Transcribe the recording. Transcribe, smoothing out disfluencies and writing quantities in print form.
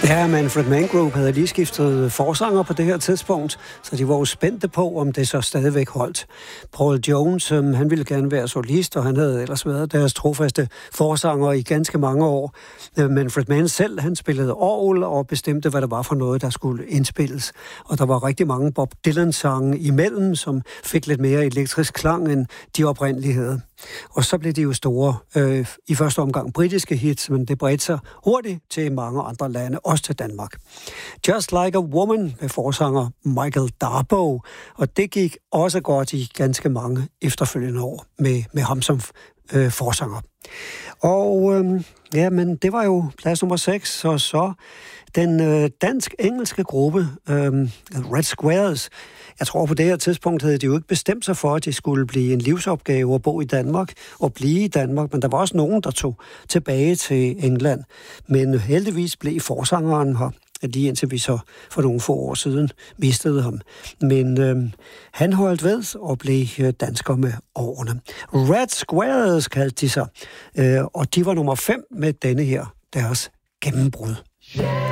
Ja, Manfred Mann Group havde lige skiftet forsanger på det her tidspunkt, så de var jo spændte på, om det så stadigvæk holdt. Paul Jones, han ville gerne være solist, og han havde ellers været deres trofaste forsanger i ganske mange år. Manfred Mann selv, han spillede orgel og bestemte, hvad det var for noget, der skulle indspilles. Og der var rigtig mange Bob Dylan-sange imellem, som fik lidt mere elektrisk klang, end de oprindelige havde. Og så blev de jo store, i første omgang britiske hits, men det bredte sig hurtigt til mange andre lande, også til Danmark. Just Like a Woman med forsanger Michael Darboe, og det gik også godt i ganske mange efterfølgende år med ham som forsanger. Og men det var jo plads nummer 6, og så den dansk-engelske gruppe Red Squares. Jeg tror på det her tidspunkt havde de jo ikke bestemt sig for, at det skulle blive en livsopgave at bo i Danmark og blive i Danmark, men der var også nogen, der tog tilbage til England. Men heldigvis blev forsangeren her, lige indtil vi så for nogle få år siden mistede ham. Men han holdt ved og blev dansker med årene. Red Squares kaldte de sig, og de var nummer 5 med denne her, deres gennembrud.